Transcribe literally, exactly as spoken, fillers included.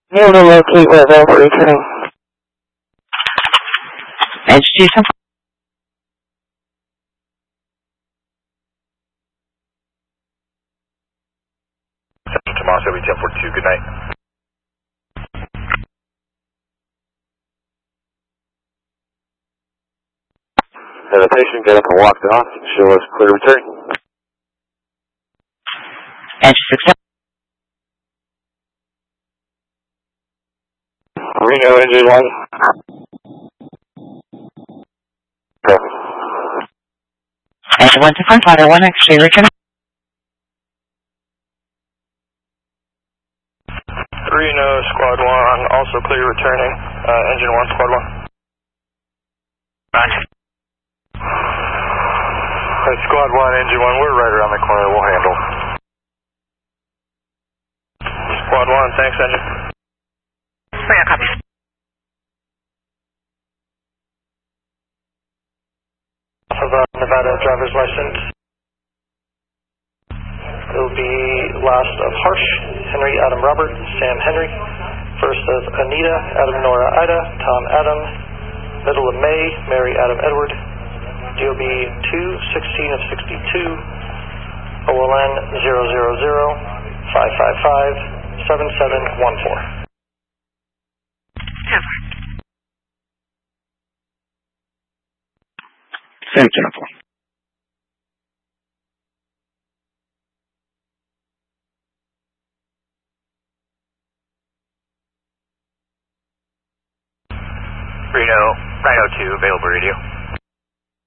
You want to locate where they're returning. Edge two some. Tomas, W ten forty-two, good night. Have the patient get up and walk off. Show us clear return. Edge six seven. Reno engine one. Perfect. Edge one to front, father one, X-ray return. Reno, squad one, also clear returning. Uh, engine one, squad one. Roger. Uh, squad one, engine one, we're right around the corner, we'll handle. Squad one, thanks, engine. Reno, copy. Off of uh, Nevada driver's license. It will be last of Harsh, Henry Adam Robert, Sam Henry. First of Anita, Adam Nora Ida, Tom Adam. Middle of May, Mary Adam Edward. D O B two sixteen of sixty-two. O L N zero zero zero five five five seven seven one four. Sam Jennifer.